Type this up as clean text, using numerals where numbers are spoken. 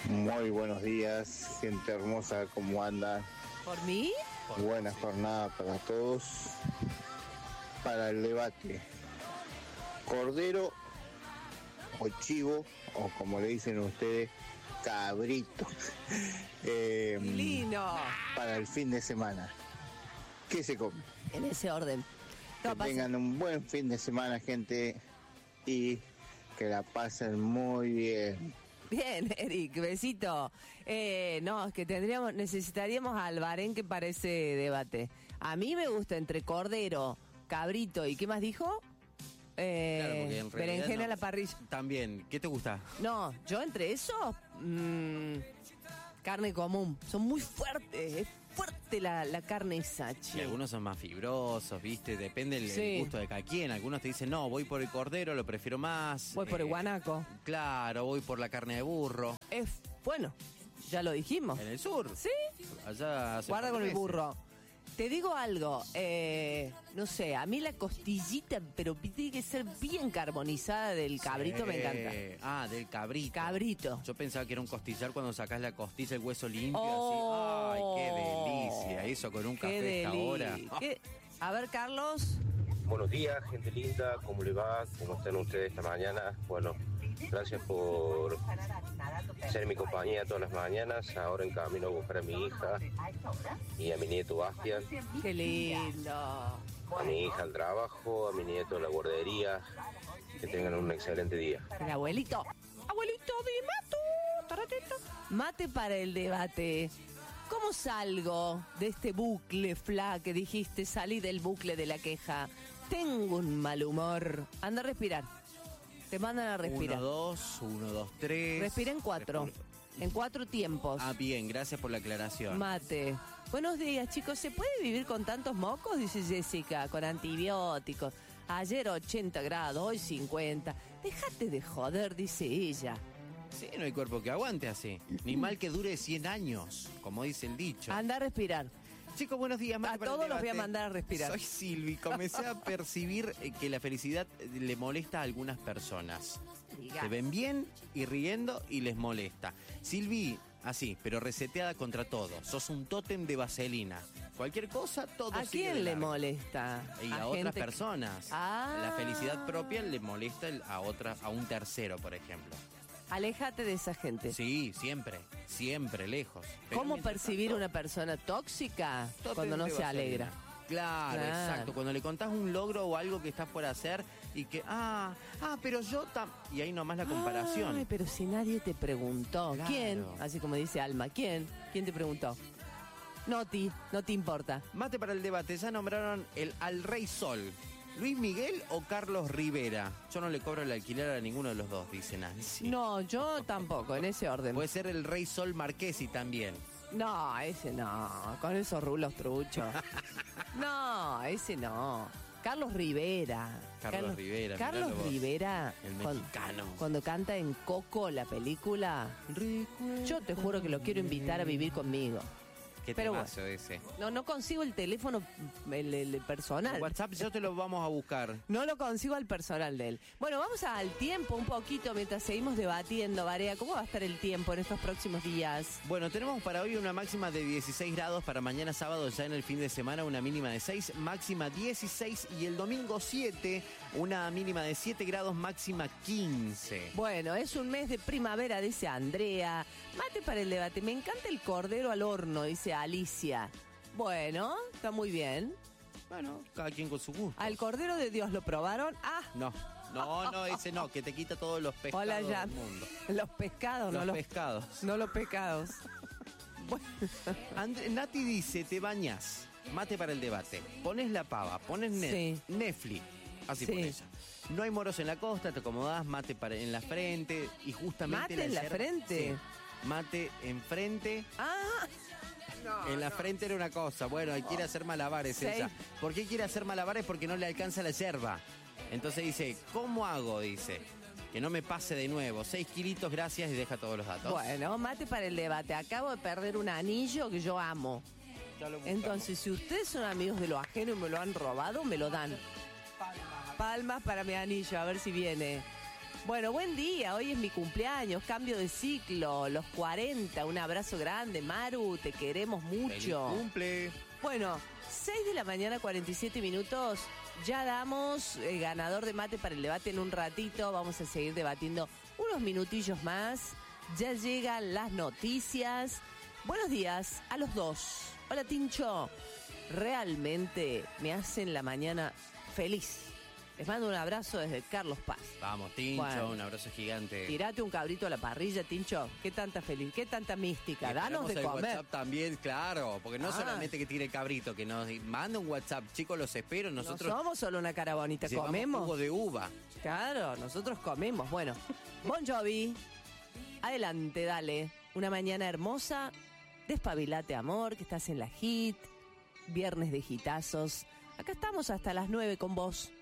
Muy buenos días, gente hermosa, ¿cómo andan? ¿Por mí? Buena jornada para todos. Para el debate, cordero o chivo, o como le dicen ustedes, cabrito. Lino. Para el fin de semana, ¿qué se come? En ese orden. Que tengan un buen fin de semana, gente, y que la pasen muy bien. Bien, Eric, besito. No, es que necesitaríamos al Barenque para ese debate. A mí me gusta entre cordero, cabrito y ¿qué más dijo? Claro, porque en realidad berenjena a no. la parrilla. También, ¿qué te gusta? No, yo entre esos, carne común. Son muy fuertes, es fuerte la carne esa, Y che. algunos son más fibrosos, ¿viste? Depende el Sí. gusto de cada quien. Algunos te dicen, no, voy por el cordero, lo prefiero más. Voy por el guanaco. Claro, voy por la carne de burro. Es bueno, ya lo dijimos. En el sur. Sí. Allá hace Guarda par con de el meses. burro. Te digo algo, no sé, a mí la costillita, pero tiene que ser bien carbonizada del cabrito, me encanta. Ah, del cabrito. Cabrito. Yo pensaba que era un costillar cuando sacás la costilla, el hueso limpio, Oh. así. ¡Ay, qué delicia! Eso con un Qué café a esta hora. ¿Qué? A ver, Carlos. Buenos días, gente linda, ¿cómo le va? ¿Cómo están ustedes esta mañana? Bueno, gracias por ser mi compañía todas las mañanas. Ahora en camino a buscar a mi hija y a mi nieto Bastian, Qué lindo. a mi hija al trabajo, a mi nieto a la guardería. Que tengan un excelente día. El abuelito. Abuelito de mato. Taratito. Mate para el debate. ¿Cómo salgo de este bucle, Fla, que dijiste? Salí del bucle de la queja. Tengo un mal humor. Anda a respirar. Te mandan a respirar. 1, 2, 1, 2, 3. Respira en 4. En 4 tiempos. Ah, bien, gracias por la aclaración. Mate. Buenos días, chicos. ¿Se puede vivir con tantos mocos? Dice Jessica, con antibióticos. Ayer 80 grados, hoy 50. Déjate de joder, dice ella. Sí, no hay cuerpo que aguante así. Ni mal que dure 100 años, como dice el dicho. Anda a respirar. Chicos, buenos días. Mate A para el todos los voy a debate. mandar a respirar. Soy Silvi. Comencé a percibir que la felicidad le molesta a algunas personas. Diga. Se ven bien y riendo y les molesta. Silvi, así, pero reseteada contra todo. Sos un tótem de vaselina. Cualquier cosa, todo ¿A sigue de quién le largo. molesta? Y a otras gente- personas. Ah. La felicidad propia le molesta a un tercero, por ejemplo. Aléjate de esa gente. Sí, siempre lejos. Pero ¿Cómo mientras percibir tanto, una persona tóxica tótem cuando no de se vaselina. alegra? Claro, Claro. exacto. Cuando le contás un logro o algo que estás por hacer y que, pero yo y ahí nomás la comparación. Ay, pero si nadie te preguntó. Claro. ¿Quién? Así como dice Alma. ¿Quién? ¿Quién te preguntó? No te importa. Mate para el debate, ya nombraron al Rey Sol. ¿Luis Miguel o Carlos Rivera? Yo no le cobro el alquiler a ninguno de los dos, dice Nancy. No, yo tampoco, en ese orden. Puede ser el Rey Sol Marquesi también. No, ese no. Con esos rulos truchos. No, ese no. Carlos Rivera. Carlos Rivera, Carlos miralo vos. Rivera. El cuan- mexicano. Cuando canta en Coco, la película. Yo te juro que lo quiero invitar a vivir conmigo. Qué Pero temazo ese. No consigo el teléfono el personal. En WhatsApp yo te lo vamos a buscar. No lo consigo al personal de él. Bueno, vamos al tiempo un poquito mientras seguimos debatiendo, Barea. ¿Cómo va a estar el tiempo en estos próximos días? Bueno, tenemos para hoy una máxima de 16 grados, para mañana sábado ya en el fin de semana una mínima de 6, máxima 16 y el domingo 7, una mínima de 7 grados, máxima 15. Bueno, es un mes de primavera, dice Andrea. Mate para el debate. Me encanta el cordero al horno, dice Alicia. Bueno, está muy bien. Bueno, cada quien con su gusto. ¿Al cordero de Dios lo probaron? Ah, No, ese no, que te quita todos los pescados hola ya. del mundo. Los pescados, Los no pescados. No los pecados. Bueno, Nati dice, te bañás, mate para el debate, pones la pava, pones Sí. Netflix, así Sí. pones. No hay moros en la costa, te acomodás, mate en la frente y justamente ¿Mate en la frente? Sí, mate enfrente. ah, En la frente era una cosa, bueno, y quiere hacer malabares Sí. ella. ¿Por qué quiere hacer malabares? Porque no le alcanza la yerba. Entonces dice, ¿cómo hago? Dice, que no me pase de nuevo. 6 kilitos, gracias, y deja todos los datos. bueno, mate para el debate. Acabo de perder un anillo que yo amo. Ya lo buscamos. Entonces, si ustedes son amigos de lo ajeno y me lo han robado, me lo dan. Palmas para mi anillo, a ver si viene. Bueno, buen día, hoy es mi cumpleaños, cambio de ciclo, los 40, un abrazo grande, Maru, te queremos mucho. ¡Feliz cumple! Bueno, 6 de la mañana, 47 minutos, ya damos ganador de mate para el debate en un ratito, vamos a seguir debatiendo unos minutillos más, ya llegan las noticias. Buenos días a los dos. Hola, Tincho, realmente me hacen la mañana feliz. Les mando un abrazo desde Carlos Paz. Vamos, Tincho, Bueno. un abrazo gigante. Tirate un cabrito a la parrilla, Tincho. Qué tanta feliz, qué tanta mística. Danos de el comer. WhatsApp también, claro, porque no solamente que tire cabrito, que nos manda un WhatsApp, chicos, los espero, nosotros No somos solo una cara bonita, llevamos comemos. jugo de uva. Claro, nosotros comemos. Bueno, Bon Jovi, adelante, dale. Una mañana hermosa, despabilate, amor, que estás en la hit, viernes de hitazos. Acá estamos hasta las 9 con vos.